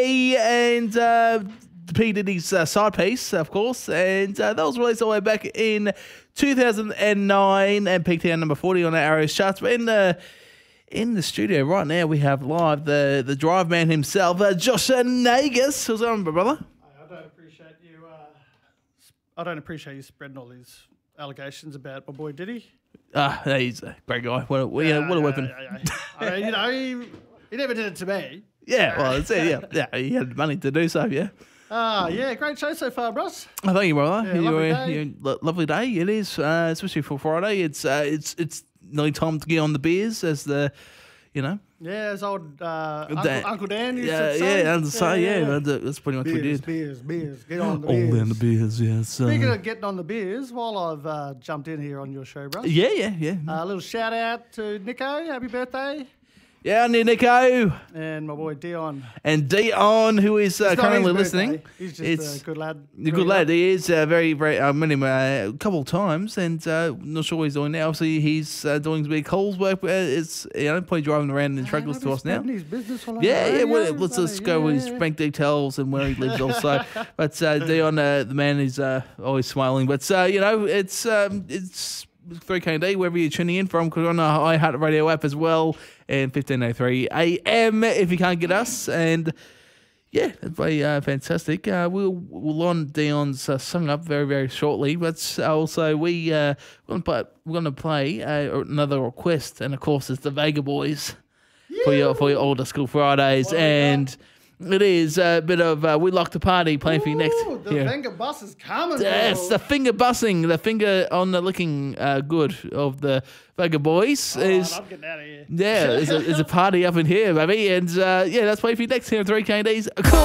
And P. Diddy's side piece, of course, and that was released all the way back in 2009 and peaked out number 40 on the Arrows charts. But in the studio right now, we have live the drive man himself, Josh Nagus. What's on, brother? I don't appreciate you spreading all these allegations about my boy Diddy. He's a great guy. What a weapon. I mean, he never did it to me. Yeah, well, that's it. Yeah, he had money to do so. Yeah. Yeah, great show so far, bros. Oh, thank you, brother. Yeah, Lovely day. It is, especially for Friday. It's nearly time to get on the beers, as the, Yeah, as old Uncle Dan used to say. That's pretty much what we did. Beers. Get on the beers. All down the beers, yes. Speaking of getting on the beers, while I've jumped in here on your show, bros. Yeah. A little shout out to Nico. Happy birthday. Yeah, Nico. And my boy Dion. And Dion, who is currently listening. He's just a good lad. A good lad. He is very, very. I met him a couple of times, and not sure what he's doing now. Obviously, he's doing some big calls work. It's probably driving around in trackless to us now. His business Well, let's go with his bank details and where he lives also. But Dion, the man, is always smiling. But it's 3KD, wherever you're tuning in from, on the iHeartRadio app as well, and 15:03 AM if you can't get us. And yeah, that'd be fantastic. We'll on Dion's sung up very, very shortly, but also we're going to play another request, and of course it's the Vega Boys for your older school Fridays. And it is a bit of We Like to Party playing for you next. The finger bus is coming. Yes, the finger bussing, the finger on the licking good of the Vega Boys. I'm getting out of here. Yeah, there's a party up in here, baby. And that's playing for you next here on 3KDs. Cool.